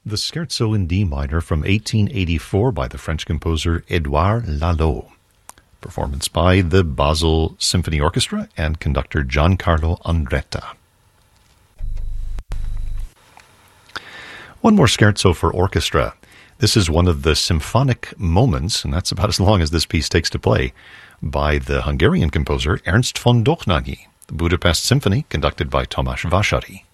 The Scherzo in D minor from 1884 by the French composer Édouard Lalo. Performance by the Basel Symphony Orchestra and conductor Giancarlo Andretta. One more scherzo for orchestra. This is one of the symphonic moments, and that's about as long as this piece takes to play, by the Hungarian composer Ernst von Dohnányi, the Budapest Symphony, conducted by Tamás Vásáry.